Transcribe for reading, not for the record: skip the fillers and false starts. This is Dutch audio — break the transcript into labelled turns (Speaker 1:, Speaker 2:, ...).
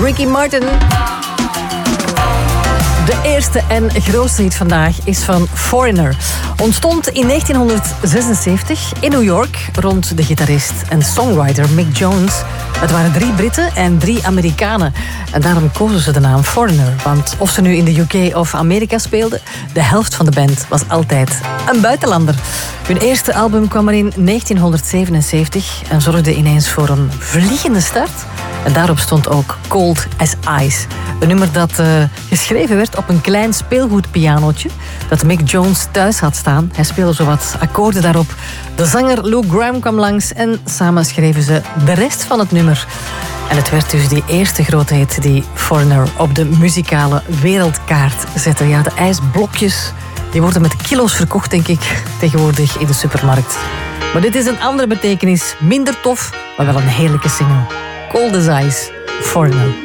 Speaker 1: Ricky Martin. De eerste en grootste hit vandaag is van Foreigner. Ontstond in 1976 in New York rond de gitarist en songwriter Mick Jones. Het waren 3 Britten en 3 Amerikanen. En daarom kozen ze de naam Foreigner. Want of ze nu in de UK of Amerika speelden, de helft van de band was altijd een buitenlander. Hun eerste album kwam er in 1977 en zorgde ineens voor een vliegende start. En daarop stond ook Cold as Ice. Een nummer dat geschreven werd op een klein speelgoedpianootje dat Mick Jones thuis had staan. Hij speelde zowat akkoorden daarop. De zanger Lou Gramm kwam langs en samen schreven ze de rest van het nummer. En het werd dus die eerste grote hit die Foreigner op de muzikale wereldkaart zette. Ja, de ijsblokjes die worden met kilo's verkocht, denk ik, tegenwoordig in de supermarkt. Maar dit is een andere betekenis. Minder tof, maar wel een heerlijke single. Cold as Ice, Foreigner.